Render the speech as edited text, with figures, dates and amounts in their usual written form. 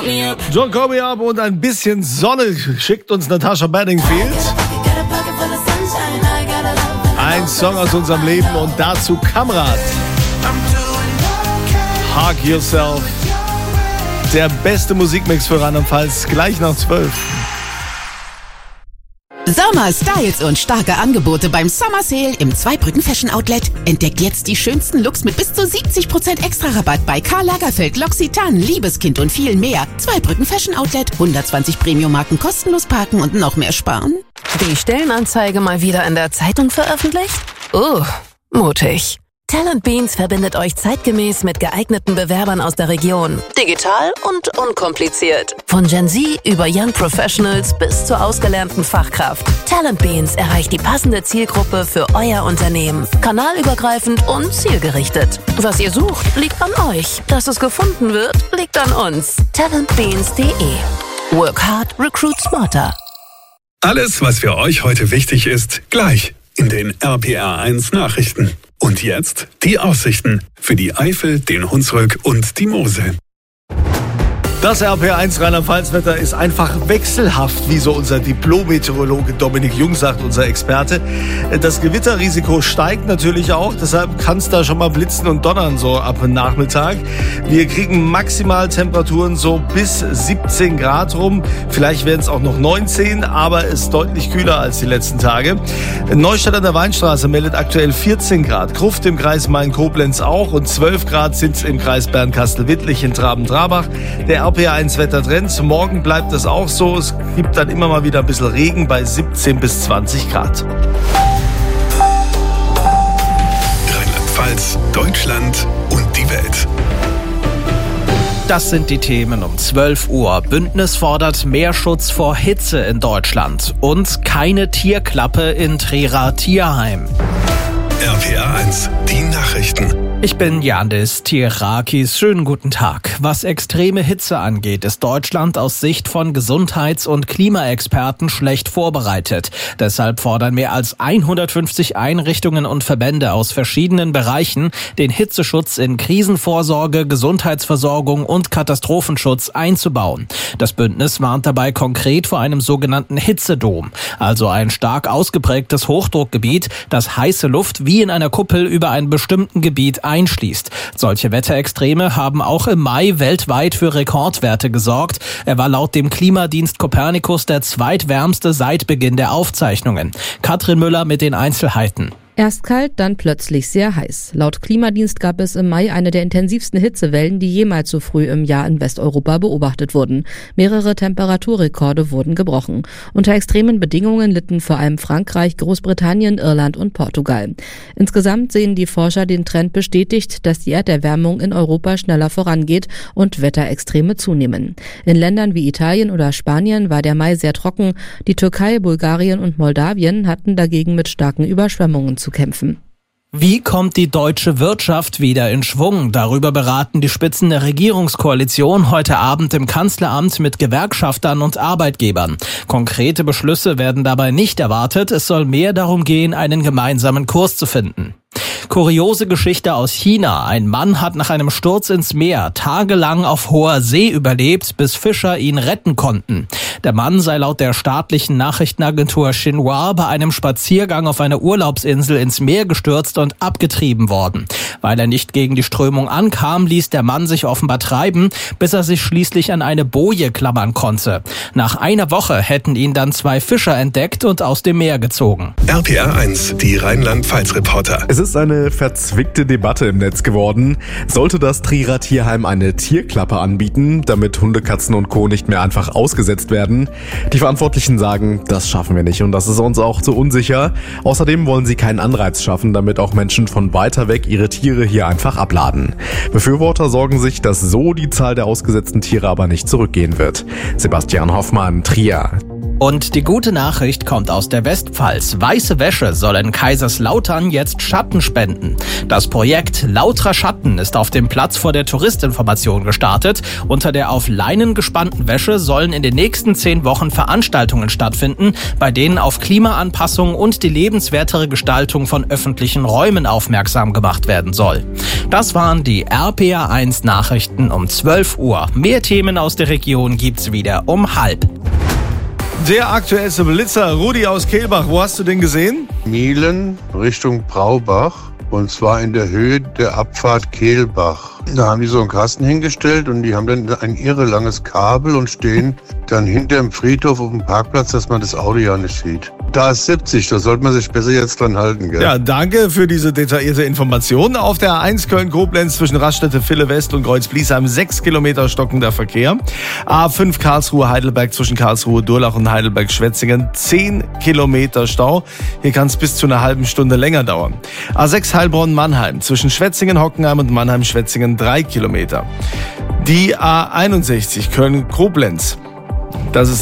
John Call Me Up und ein bisschen Sonne schickt uns Natasha Bedingfield. Ein Song aus unserem Leben und dazu Kamrat. Hug Yourself. Der beste Musikmix für Rheinland-Pfalz, gleich nach 12. Sommer, Styles und starke Angebote beim Summer Sale im Zweibrücken Fashion Outlet. Entdeckt jetzt die schönsten Looks mit bis zu 70% Extra-Rabatt bei Karl Lagerfeld, L'Occitane, Liebeskind und viel mehr. Zweibrücken Fashion Outlet, 120 Premium-Marken kostenlos parken und noch mehr sparen. Die Stellenanzeige mal wieder in der Zeitung veröffentlicht? Mutig. Talent Beans verbindet euch zeitgemäß mit geeigneten Bewerbern aus der Region. Digital und unkompliziert. Von Gen Z über Young Professionals bis zur ausgelernten Fachkraft. Talent Beans erreicht die passende Zielgruppe für euer Unternehmen. Kanalübergreifend und zielgerichtet. Was ihr sucht, liegt an euch. Dass es gefunden wird, liegt an uns. talentbeans.de. Work hard, recruit smarter. Alles, was für euch heute wichtig ist, gleich in den RPR1 Nachrichten. Und jetzt die Aussichten für die Eifel, den Hunsrück und die Mosel. Das RPR1 Rheinland-Pfalz-Wetter ist einfach wechselhaft, wie so unser Diplom-Meteorologe Dominik Jung sagt, unser Experte. Das Gewitterrisiko steigt natürlich auch, deshalb kann es da schon mal blitzen und donnern so ab Nachmittag. Wir kriegen Maximaltemperaturen so bis 17 Grad rum, vielleicht werden es auch noch 19, aber es ist deutlich kühler als die letzten Tage. Neustadt an der Weinstraße meldet aktuell 14 Grad, Gruft im Kreis Main-Koblenz auch und 12 Grad sind es im Kreis Bernkastel-Wittlich in Traben-Trabach. Der RPR1 Wettertrend. Morgen bleibt es auch so. Es gibt dann immer mal wieder ein bisschen Regen bei 17 bis 20 Grad. Rheinland-Pfalz, Deutschland und die Welt. Das sind die Themen um 12 Uhr. Bündnis fordert mehr Schutz vor Hitze in Deutschland. Und keine Tierklappe in Trierer Tierheim. RPR1, die Nachrichten. Ich bin Yandis Tirakis. Schönen guten Tag. Was extreme Hitze angeht, ist Deutschland aus Sicht von Gesundheits- und Klimaexperten schlecht vorbereitet. Deshalb fordern mehr als 150 Einrichtungen und Verbände aus verschiedenen Bereichen, den Hitzeschutz in Krisenvorsorge, Gesundheitsversorgung und Katastrophenschutz einzubauen. Das Bündnis warnt dabei konkret vor einem sogenannten Hitzedom, also ein stark ausgeprägtes Hochdruckgebiet, das heiße Luft wie in einer Kuppel über einem bestimmten Gebiet einschließt. Solche Wetterextreme haben auch im Mai weltweit für Rekordwerte gesorgt. Er war laut dem Klimadienst Copernicus der zweitwärmste seit Beginn der Aufzeichnungen. Katrin Müller mit den Einzelheiten. Erst kalt, dann plötzlich sehr heiß. Laut Klimadienst gab es im Mai eine der intensivsten Hitzewellen, die jemals so früh im Jahr in Westeuropa beobachtet wurden. Mehrere Temperaturrekorde wurden gebrochen. Unter extremen Bedingungen litten vor allem Frankreich, Großbritannien, Irland und Portugal. Insgesamt sehen die Forscher den Trend bestätigt, dass die Erderwärmung in Europa schneller vorangeht und Wetterextreme zunehmen. In Ländern wie Italien oder Spanien war der Mai sehr trocken. Die Türkei, Bulgarien und Moldawien hatten dagegen mit starken Überschwemmungen zu kämpfen. Wie kommt die deutsche Wirtschaft wieder in Schwung? Darüber beraten die Spitzen der Regierungskoalition heute Abend im Kanzleramt mit Gewerkschaftern und Arbeitgebern. Konkrete Beschlüsse werden dabei nicht erwartet. Es soll mehr darum gehen, einen gemeinsamen Kurs zu finden. Kuriose Geschichte aus China. Ein Mann hat nach einem Sturz ins Meer tagelang auf hoher See überlebt, bis Fischer ihn retten konnten. Der Mann sei laut der staatlichen Nachrichtenagentur Xinhua bei einem Spaziergang auf einer Urlaubsinsel ins Meer gestürzt und abgetrieben worden. Weil er nicht gegen die Strömung ankam, ließ der Mann sich offenbar treiben, bis er sich schließlich an eine Boje klammern konnte. Nach einer Woche hätten ihn dann 2 Fischer entdeckt und aus dem Meer gezogen. RPR1, die Rheinland-Pfalz-Reporter. Es ist eine verzwickte Debatte im Netz geworden. Sollte das Trierer Tierheim eine Tierklappe anbieten, damit Hunde, Katzen und Co. nicht mehr einfach ausgesetzt werden? Die Verantwortlichen sagen, das schaffen wir nicht und das ist uns auch zu unsicher. Außerdem wollen sie keinen Anreiz schaffen, damit auch Menschen von weiter weg ihre Tiere hier einfach abladen. Befürworter sorgen sich, dass so die Zahl der ausgesetzten Tiere aber nicht zurückgehen wird. Sebastian Hoffmann, Trier. Und die gute Nachricht kommt aus der Westpfalz. Weiße Wäsche soll in Kaiserslautern jetzt Schatten spenden. Das Projekt Lauterer Schatten ist auf dem Platz vor der Touristinformation gestartet. Unter der auf Leinen gespannten Wäsche sollen in den nächsten 10 Wochen Veranstaltungen stattfinden, bei denen auf Klimaanpassung und die lebenswertere Gestaltung von öffentlichen Räumen aufmerksam gemacht werden soll. Das waren die RPR1 Nachrichten um 12 Uhr. Mehr Themen aus der Region gibt's wieder um 12:30. Der aktuellste Blitzer, Rudi aus Kehlbach. Wo hast du den gesehen? Mielen Richtung Braubach, und zwar in der Höhe der Abfahrt Kehlbach. Da haben die so einen Kasten hingestellt und die haben dann ein irre langes Kabel und stehen dann hinter dem Friedhof auf dem Parkplatz, dass man das Auto ja nicht sieht. Da ist 70, da sollte man sich besser jetzt dran halten, gell? Ja, danke für diese detaillierte Information. Auf der A1 Köln-Koblenz zwischen Raststätte Ville-West und Kreuz-Bliesheim 6 Kilometer stockender Verkehr. A5 Karlsruhe-Heidelberg zwischen Karlsruhe-Durlach und Heidelberg-Schwetzingen 10 Kilometer Stau. Hier kann es bis zu einer halben Stunde länger dauern. A6 Heilbronn-Mannheim zwischen Schwetzingen-Hockenheim und Mannheim-Schwetzingen 3 Kilometer. Die A61 Köln-Koblenz. Das ist